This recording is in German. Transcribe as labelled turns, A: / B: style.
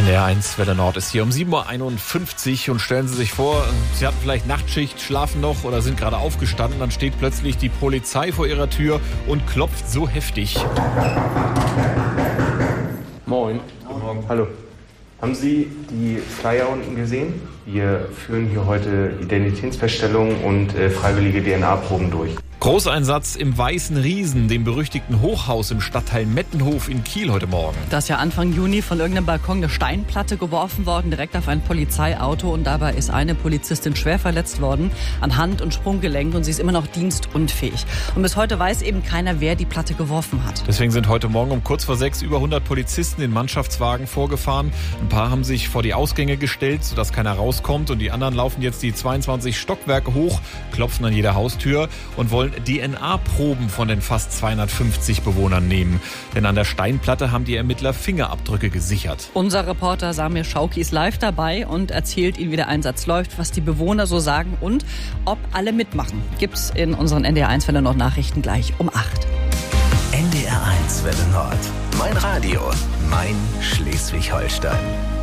A: NDR 1 Welle Nord ist hier um 7.51 Uhr und stellen Sie sich vor, Sie hatten vielleicht Nachtschicht, schlafen noch oder sind gerade aufgestanden, dann steht plötzlich die Polizei vor Ihrer Tür und klopft so heftig.
B: Moin.
A: Guten Morgen.
B: Hallo. Haben Sie die Flyer unten gesehen? Wir führen hier heute Identitätsfeststellungen und freiwillige DNA-Proben durch.
A: Großeinsatz im Weißen Riesen, dem berüchtigten Hochhaus im Stadtteil Mettenhof in Kiel heute Morgen.
C: Da ist ja Anfang Juni von irgendeinem Balkon eine Steinplatte geworfen worden, direkt auf ein Polizeiauto. Und dabei ist eine Polizistin schwer verletzt worden an Hand- und Sprunggelenk. Und sie ist immer noch dienstunfähig. Und bis heute weiß eben keiner, wer die Platte geworfen hat.
A: Deswegen sind heute Morgen um kurz vor 6 über 100 Polizisten in Mannschaftswagen vorgefahren. Ein paar haben sich vor die Ausgänge gestellt, sodass keiner rauskommt. Und die anderen laufen jetzt die 22 Stockwerke hoch, klopfen an jeder Haustür und wollen DNA-Proben von den fast 250 Bewohnern nehmen. Denn an der Steinplatte haben die Ermittler Fingerabdrücke gesichert.
C: Unser Reporter Samir Schauki ist live dabei und erzählt Ihnen, wie der Einsatz läuft, was die Bewohner so sagen und ob alle mitmachen. Gibt's in unseren NDR 1 Welle Nord Nachrichten gleich um 8.
D: NDR 1 Welle Nord. Mein Radio, mein Schleswig-Holstein.